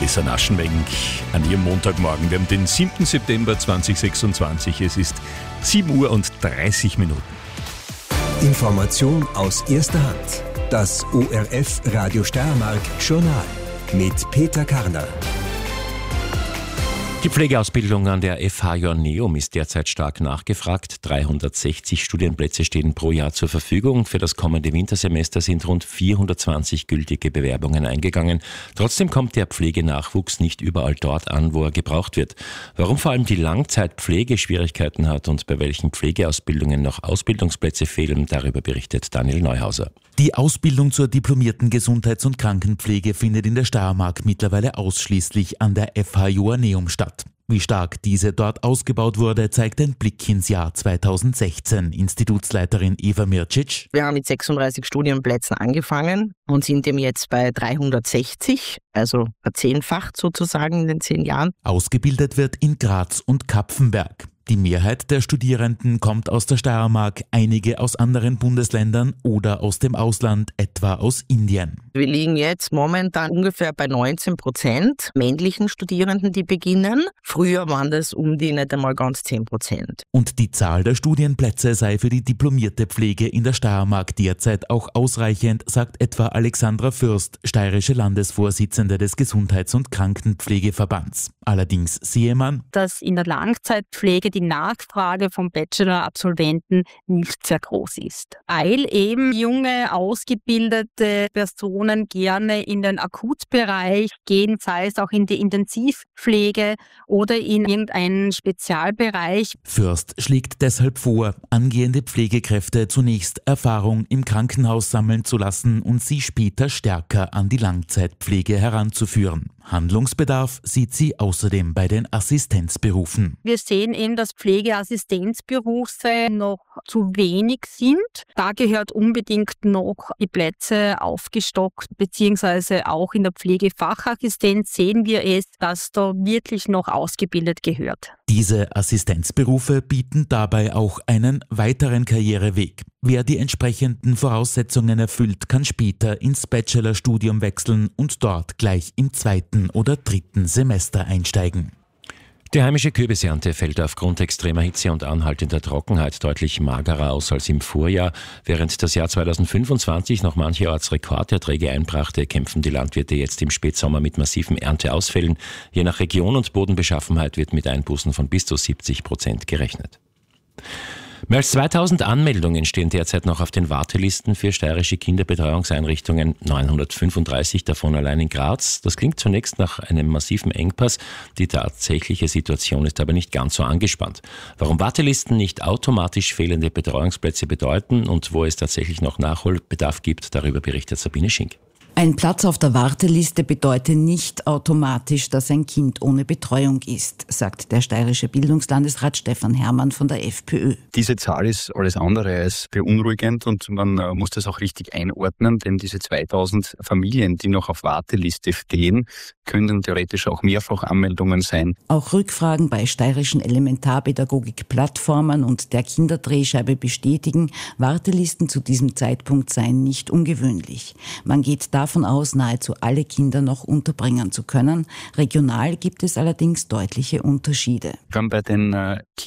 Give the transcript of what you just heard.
Lisa Naschenweng an ihrem Montagmorgen. Wir haben den 7. September 2026. Es ist 7:30 Uhr. Information aus erster Hand. Das ORF Radio Steiermark Journal mit Peter Karner. Die Pflegeausbildung an der FH Joanneum ist derzeit stark nachgefragt. 360 Studienplätze stehen pro Jahr zur Verfügung. Für das kommende Wintersemester sind rund 420 gültige Bewerbungen eingegangen. Trotzdem kommt der Pflegenachwuchs nicht überall dort an, wo er gebraucht wird. Warum vor allem die Langzeitpflege Schwierigkeiten hat und bei welchen Pflegeausbildungen noch Ausbildungsplätze fehlen, darüber berichtet Daniel Neuhauser. Die Ausbildung zur diplomierten Gesundheits- und Krankenpflege findet in der Steiermark mittlerweile ausschließlich an der FH Joanneum statt. Wie stark diese dort ausgebaut wurde, zeigt ein Blick ins Jahr 2016. Institutsleiterin Eva Mircic. Wir haben mit 36 Studienplätzen angefangen und sind eben jetzt bei 360, also verzehnfacht sozusagen in den 10 Jahren. Ausgebildet wird in Graz und Kapfenberg. Die Mehrheit der Studierenden kommt aus der Steiermark, einige aus anderen Bundesländern oder aus dem Ausland, etwa aus Indien. Wir liegen jetzt momentan ungefähr bei 19% männlichen Studierenden, die beginnen. Früher waren das um die nicht einmal ganz 10%. Und die Zahl der Studienplätze sei für die diplomierte Pflege in der Steiermark derzeit auch ausreichend, sagt etwa Alexandra Fürst, steirische Landesvorsitzende des Gesundheits- und Krankenpflegeverbands. Allerdings sehe man, dass in der Langzeitpflege die Nachfrage von Bachelor-Absolventen nicht sehr groß ist. Weil eben junge, ausgebildete Personen gerne in den Akutbereich gehen, sei es auch in die Intensivpflege oder in irgendeinen Spezialbereich. Fürst schlägt deshalb vor, angehende Pflegekräfte zunächst Erfahrung im Krankenhaus sammeln zu lassen und sie später stärker an die Langzeitpflege heranzuführen. Handlungsbedarf sieht sie außerdem bei den Assistenzberufen. Wir sehen eben, dass Pflegeassistenzberufe noch zu wenig sind. Da gehört unbedingt noch die Plätze aufgestockt, beziehungsweise auch in der Pflegefachassistenz sehen wir es, dass da wirklich noch ausgebildet gehört. Diese Assistenzberufe bieten dabei auch einen weiteren Karriereweg. Wer die entsprechenden Voraussetzungen erfüllt, kann später ins Bachelorstudium wechseln und dort gleich im 2. oder 3. Semester einsteigen. Die heimische Kürbisernte fällt aufgrund extremer Hitze und anhaltender Trockenheit deutlich magerer aus als im Vorjahr. Während das Jahr 2025 noch mancherorts Rekorderträge einbrachte, kämpfen die Landwirte jetzt im Spätsommer mit massiven Ernteausfällen. Je nach Region und Bodenbeschaffenheit wird mit Einbußen von bis zu 70% gerechnet. Mehr als 2000 Anmeldungen stehen derzeit noch auf den Wartelisten für steirische Kinderbetreuungseinrichtungen, 935 davon allein in Graz. Das klingt zunächst nach einem massiven Engpass. Die tatsächliche Situation ist aber nicht ganz so angespannt. Warum Wartelisten nicht automatisch fehlende Betreuungsplätze bedeuten und wo es tatsächlich noch Nachholbedarf gibt, darüber berichtet Sabine Schink. Ein Platz auf der Warteliste bedeutet nicht automatisch, dass ein Kind ohne Betreuung ist, sagt der steirische Bildungslandesrat Stefan Herrmann von der FPÖ. Diese Zahl ist alles andere als beunruhigend und man muss das auch richtig einordnen, denn diese 2000 Familien, die noch auf Warteliste stehen, können theoretisch auch Mehrfachanmeldungen sein. Auch Rückfragen bei steirischen Elementarpädagogik-Plattformen und der Kinderdrehscheibe bestätigen, Wartelisten zu diesem Zeitpunkt seien nicht ungewöhnlich. Man geht davon aus, nahezu alle Kinder noch unterbringen zu können. Regional gibt es allerdings deutliche Unterschiede. Wir haben bei den